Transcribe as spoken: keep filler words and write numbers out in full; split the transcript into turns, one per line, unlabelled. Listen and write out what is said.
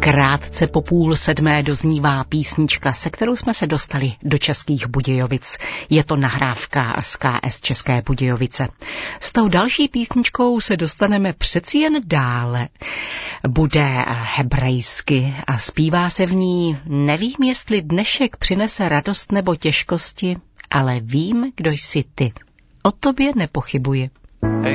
Krátce po půl sedmé doznívá písnička, se kterou jsme se dostali do Českých Budějovic. Je to nahrávka z K S České Budějovice. S tou další písničkou se dostaneme přeci jen dále. Bude hebrejsky a zpívá se v ní: nevím, jestli dnešek přinese radost nebo těžkosti, ale vím, kdo jsi ty. O tobě nepochybuji.